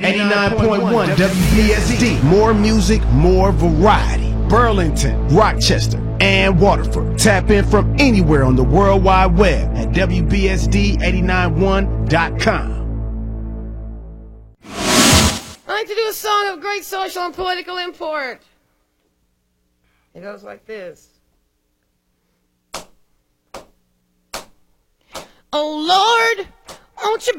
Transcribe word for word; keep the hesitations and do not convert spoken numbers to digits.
eighty-nine point one W B S D. More music, more variety. Burlington, Rochester, and Waterford. Tap in from anywhere on the World Wide Web at W B S D eight nine one dot com. I like to do a song of great social and political import. It goes like this. Oh, Lord, won't you